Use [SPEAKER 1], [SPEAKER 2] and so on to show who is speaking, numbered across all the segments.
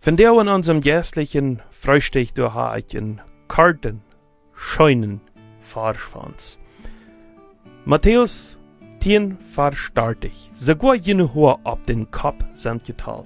[SPEAKER 1] Wenn der an unserem jährlichen Frühstück durch ein Karten, Scheunen, Farschfans. Matthäus 10, Vers 30. Sogar jene Hohe ab den Kopf sind geteilt.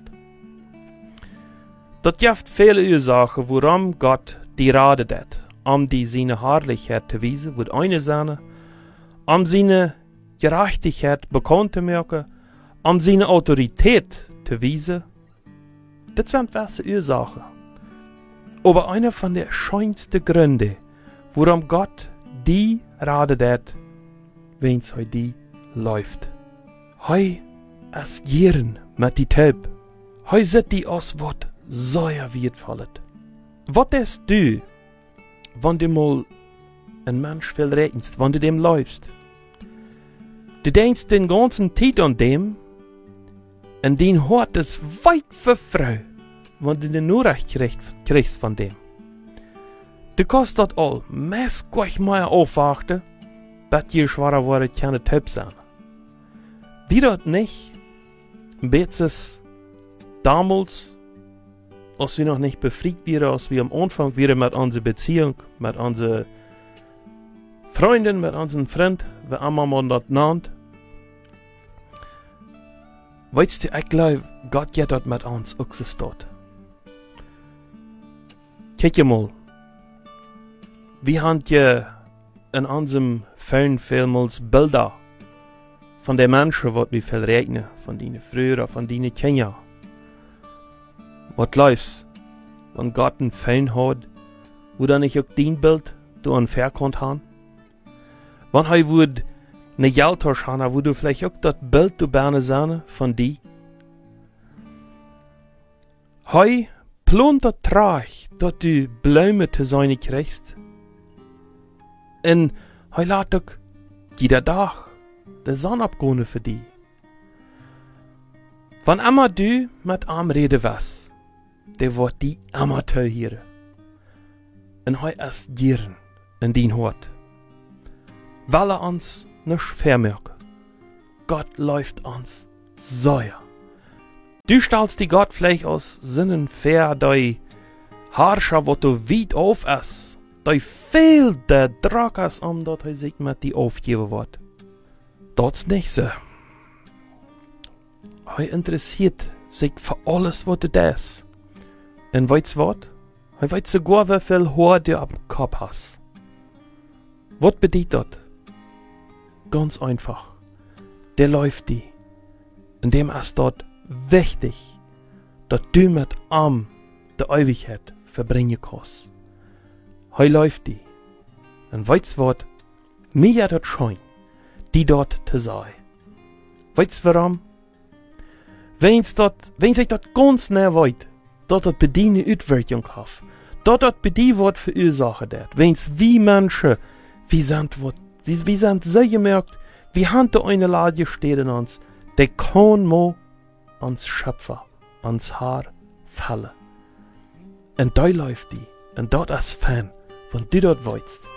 [SPEAKER 1] Das gibt viele Ursachen, warum Gott die Rade dat, die seine Herrlichkeit zu wiesen, wird eine seine, seine Gerechtigkeit bekannt zu machen, seine Autorität zu wiesen. Das sind welche Ursachen. Aber einer von der schönsten Gründe, warum Gott die Rade dat, wenn es die läuft. Hei es gieren mit die Taub. Hei set die aus wat sehr wird fallet. Wat ist du, wenn du mal ein Mensch viel rechnest, wenn du dem läufst? Du denkst den ganzen Zeit an dem, und den Hort ist weit verfreu, wenn du den Nachricht kriegst von dem. Du kannst das all, meist gleich mal aufwarten, dass je schwerer wurde, keine Taub sein. Wie das nicht, betes damals, als wir noch nicht befriedigt waren, als wir am Anfang wieder mit unserer Beziehung, mit unserer Freundin, mit unserem Freund, wie immer man das nennt. Weißt du, ich glaube, Gott geht das mit uns auch so dort. Kijk mal, wir haben ja in unserem Film vielmals Bilder von den Menschen, die wir viel rechnen, von denen früher, von denen Kinder. Was läuft, wenn Gott einen Film hat, wo dann nicht auch dein Bild du an Verkant haben? Wenn er würde eine Geldtasche haben, wo du vielleicht auch das Bild du gerne sehen von dir? Hei plant das Trag, dass du Blumen zu sein kriegst. Und hei lässt doch jeder Tag die Sonne abgehen für dich. Wenn immer du mit ihm reden wirst, der wird die Amateur hier. Und hei es gieren in dein Hort. Weil uns nicht vermerken. Gott läuft uns säuer. Du stellst die Gott vielleicht aus Sinnen fair, dei Harscher, wo du weit auf ist, dei viel der Druck ist, dass er sich mit die aufgeben wird. Das nicht so. Er interessiert sich für alles, was du das. Und weißt du was? Er weiß sogar, wie viel Haar du am Kopf hast. Was bedeutet das? Ganz einfach. Der läuft die. In dem ist dort wichtig, dass du mit ihm die Ewigkeit verbringen kannst. Er läuft die. Und weißt du was? Mir hat das schein, die dort zu sein. Weißt du warum? Wenn sich das ganz nah weit, dass das bei dir eine Auswirkung hat, dass das bei dir was verursachen wird, wenn es wie Menschen, wir sind so gemerkt, wir haben da eine Lage steht in uns, der kann mo ans Schöpfer, ans Haar fallen. Und da läuft die, und dort ist Fan, wenn du dort weißt,